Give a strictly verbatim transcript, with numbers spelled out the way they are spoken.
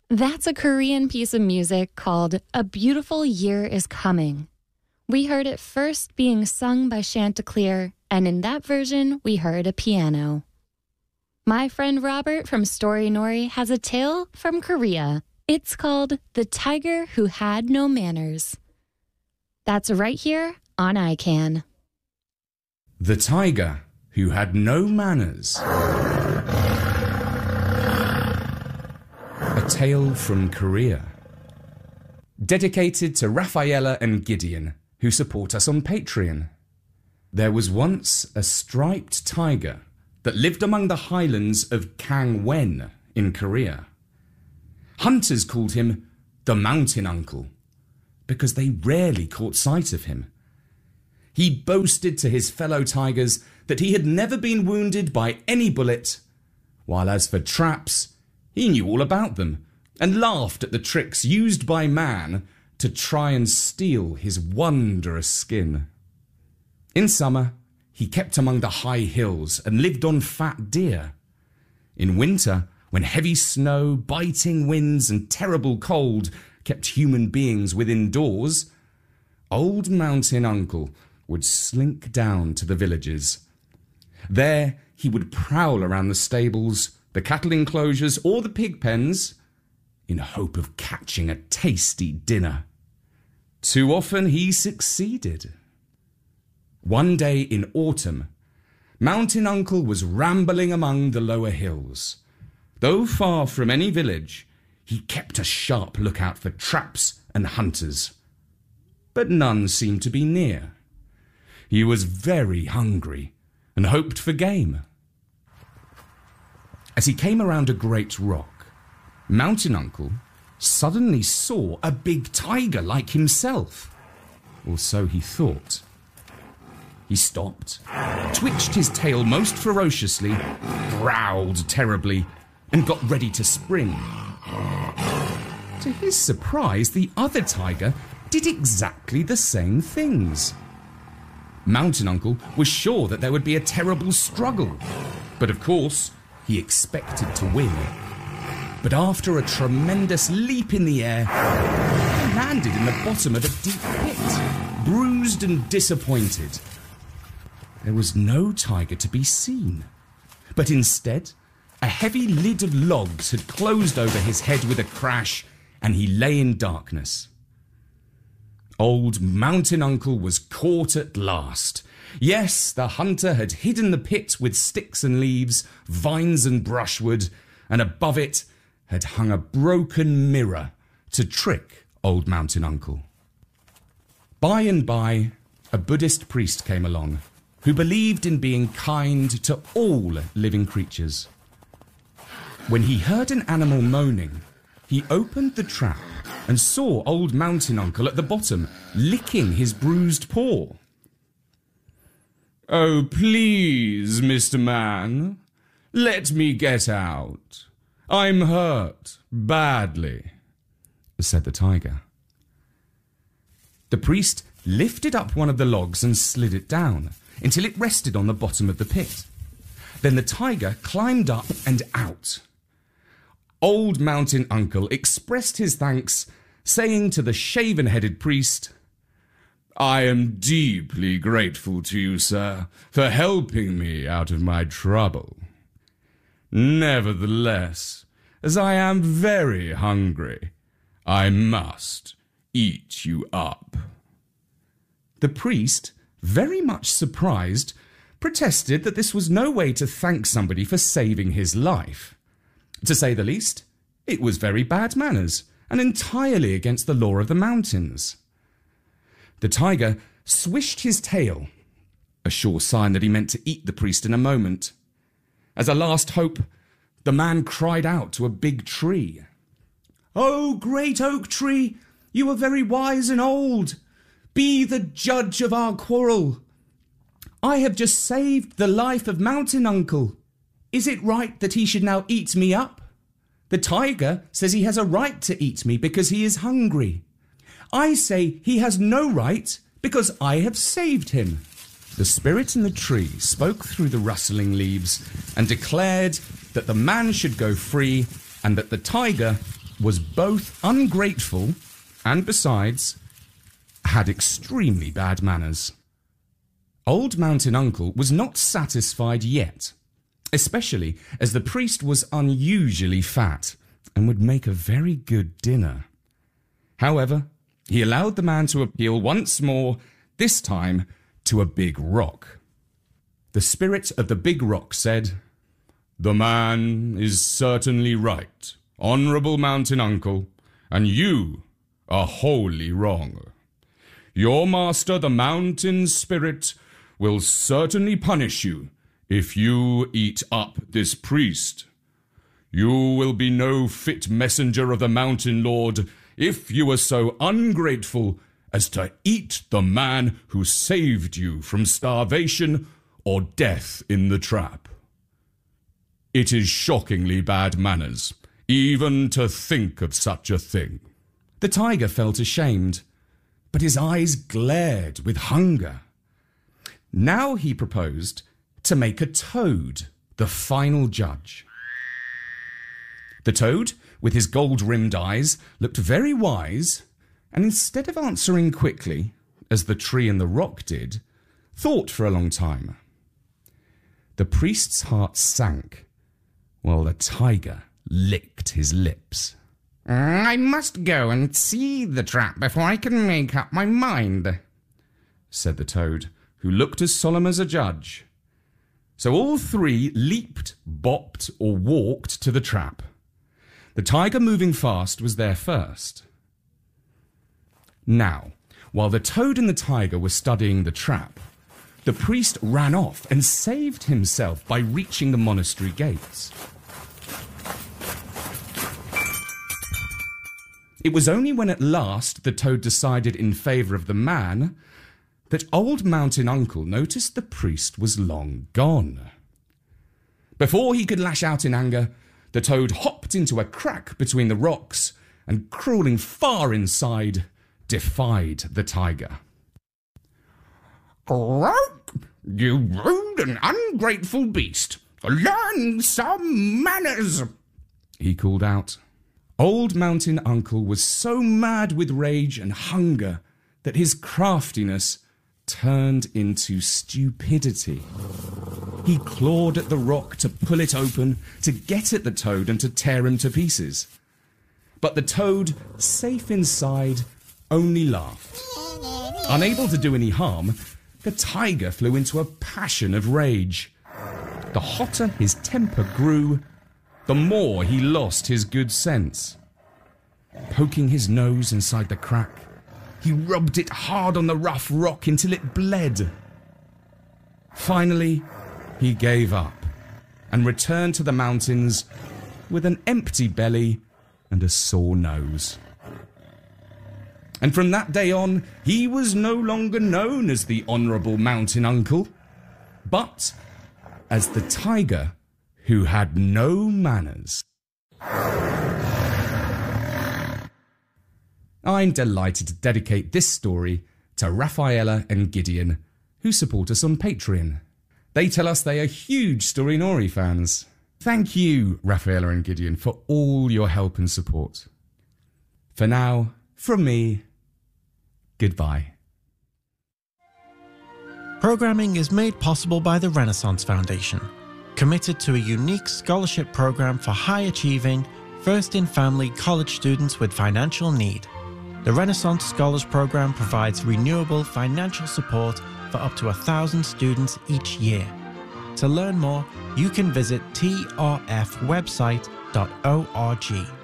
That's a Korean piece of music called A Beautiful Year Is Coming. We heard it first being sung by Chanticleer, and in that version, we heard a piano. My friend Robert from Story Nori has a tale from Korea. It's called The Tiger Who Had No Manners. That's right here on I CAN. The Tiger Who Had No Manners. A tale from Korea. Dedicated to Rafaela and Gideon, who support us on Patreon. There was once a striped tiger that lived among the highlands of Kangwon in Korea. Hunters called him the Mountain Uncle because they rarely caught sight of him. He boasted to his fellow tigers that he had never been wounded by any bullet, while as for traps, he knew all about them and laughed at the tricks used by man to try and steal his wondrous skin. In summer, he kept among the high hills and lived on fat deer. In winter, when heavy snow, biting winds and terrible cold kept human beings within doors, Old Mountain Uncle would slink down to the villages. There he would prowl around the stables, the cattle enclosures or the pig pens in hope of catching a tasty dinner. Too often he succeeded. One day in autumn, Mountain Uncle was rambling among the lower hills. Though far from any village, he kept a sharp lookout for traps and hunters. But none seemed to be near. He was very hungry and hoped for game. As he came around a great rock, Mountain Uncle suddenly saw a big tiger like himself, or so he thought. He stopped, twitched his tail most ferociously, growled terribly, and got ready to spring. To his surprise, the other tiger did exactly the same things. Mountain Uncle was sure that there would be a terrible struggle, but of course, he expected to win. But after a tremendous leap in the air, he landed in the bottom of a deep pit, bruised and disappointed. There was no tiger to be seen, but instead, a heavy lid of logs had closed over his head with a crash, and he lay in darkness. Old Mountain Uncle was caught at last. Yes, the hunter had hidden the pit with sticks and leaves, vines and brushwood, and above it had hung a broken mirror to trick Old Mountain Uncle. By and by, a Buddhist priest came along who believed in being kind to all living creatures. When he heard an animal moaning, he opened the trap and saw Old Mountain Uncle at the bottom, licking his bruised paw. "Oh, please, Mister Man, let me get out. I'm hurt badly," said the tiger. The priest lifted up one of the logs and slid it down until it rested on the bottom of the pit. Then the tiger climbed up and out. Old Mountain Uncle expressed his thanks, saying to the shaven-headed priest, "I am deeply grateful to you, sir, for helping me out of my trouble. Nevertheless, as I am very hungry, I must eat you up." The priest, very much surprised, protested that this was no way to thank somebody for saving his life. To say the least, it was very bad manners and entirely against the law of the mountains. The tiger swished his tail, a sure sign that he meant to eat the priest in a moment. As a last hope, the man cried out to a big tree. "Oh, great oak tree, you are very wise and old. Be the judge of our quarrel. I have just saved the life of Mountain Uncle. Is it right that he should now eat me up? The tiger says he has a right to eat me because he is hungry. I say he has no right because I have saved him." The spirit in the tree spoke through the rustling leaves and declared that the man should go free and that the tiger was both ungrateful and, besides, had extremely bad manners. Old Mountain Uncle was not satisfied yet, especially as the priest was unusually fat and would make a very good dinner. However, he allowed the man to appeal once more, this time to a big rock. The spirit of the big rock said, "The man is certainly right, Honourable Mountain Uncle, and you are wholly wrong. Your master, the mountain spirit, will certainly punish you if you eat up this priest. You will be no fit messenger of the mountain lord if you are so ungrateful as to eat the man who saved you from starvation or death in the trap. It is shockingly bad manners, even to think of such a thing." The tiger felt ashamed, but his eyes glared with hunger. Now he proposed to make a toad the final judge. The toad, with his gold-rimmed eyes, looked very wise, and instead of answering quickly, as the tree and the rock did, thought for a long time. The priest's heart sank, while the tiger licked his lips. "I must go and see the trap before I can make up my mind," said the toad, who looked as solemn as a judge. So all three leaped, bopped, or walked to the trap. The tiger, moving fast, was there first. Now, while the toad and the tiger were studying the trap, the priest ran off and saved himself by reaching the monastery gates. It was only when at last the toad decided in favour of the man that Old Mountain Uncle noticed the priest was long gone. Before he could lash out in anger, the toad hopped into a crack between the rocks and, crawling far inside, defied the tiger. "Croak, you rude and ungrateful beast! Learn some manners!" he called out. Old Mountain Uncle was so mad with rage and hunger that his craftiness turned into stupidity. He clawed at the rock to pull it open, to get at the toad and to tear him to pieces. But the toad, safe inside, only laughed. Unable to do any harm, the tiger flew into a passion of rage. The hotter his temper grew, the more he lost his good sense. Poking his nose inside the crack, he rubbed it hard on the rough rock until it bled. Finally, he gave up and returned to the mountains with an empty belly and a sore nose. And from that day on, he was no longer known as the Honourable Mountain Uncle, but as the tiger who had no manners. I'm delighted to dedicate this story to Rafaela and Gideon, who support us on Patreon. They tell us they are huge Storynory fans. Thank you, Rafaela and Gideon, for all your help and support. For now, from me, goodbye. Programming is made possible by the Renaissance Foundation, committed to a unique scholarship program for high-achieving, first-in-family college students with financial need. The Renaissance Scholars Program provides renewable financial support for up to a thousand students each year. To learn more, you can visit t r f website dot org.